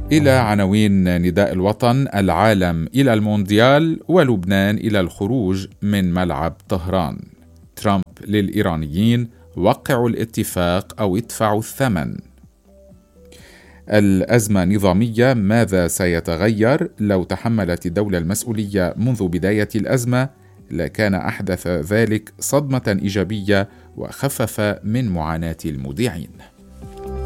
إلى عناوين نداء الوطن: العالم إلى المونديال ولبنان إلى الخروج من ملعب طهران. ترامب للإيرانيين: وقعوا الاتفاق أو ادفعوا الثمن. الأزمة نظامية، ماذا سيتغير؟ لو تحملت الدولة المسؤولية منذ بداية الأزمة لكان أحدث ذلك صدمة إيجابية وخفف من معاناة المودعين.